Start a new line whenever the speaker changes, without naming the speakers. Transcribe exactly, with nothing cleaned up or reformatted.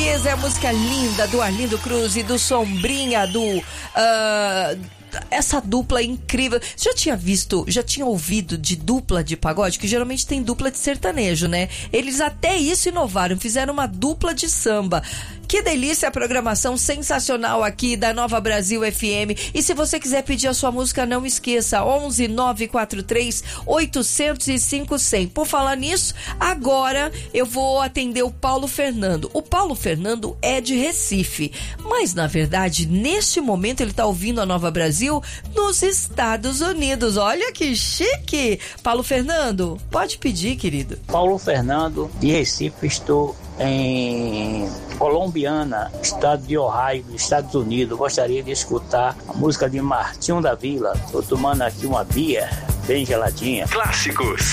certeza, é a música linda do Arlindo Cruz e do Sombrinha, do... Uh, essa dupla incrível. Você já tinha visto, já tinha ouvido de dupla de pagode? Que geralmente tem dupla de sertanejo, né? Eles até isso inovaram, fizeram uma dupla de samba. Que delícia, a programação sensacional aqui da Nova Brasil F M. E se você quiser pedir a sua música, não esqueça, onze nove quatro três oito zero cinco zero zero. Por falar nisso, agora eu vou atender o Paulo Fernando. O Paulo Fernando é de Recife, mas na verdade, neste momento ele está ouvindo a Nova Brasil nos Estados Unidos. Olha que chique! Paulo Fernando, pode pedir, querido.
Paulo Fernando, de Recife, estou em Colombiana, estado de Ohio, Estados Unidos. Gostaria de escutar a música de Martinho da Vila. Estou tomando aqui uma bia bem geladinha.
Clássicos